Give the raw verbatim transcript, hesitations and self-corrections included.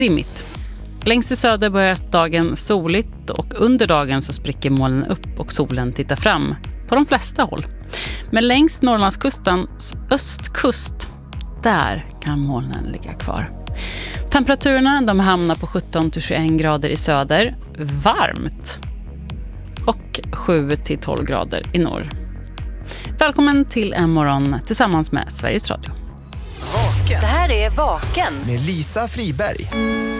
dimmigt. Längst i söder börjar dagen soligt och under dagen så spricker molnen upp och solen tittar fram på de flesta håll. Men längs Norrlandskustens östkust, där kan molnen ligga kvar. Temperaturerna de hamnar på sjutton till tjugoett grader i söder, varmt, och sju till tolv grader i norr. Välkommen till en morgon tillsammans med Sveriges Radio. Vaken. Det här är Vaken Med Lisa Friberg.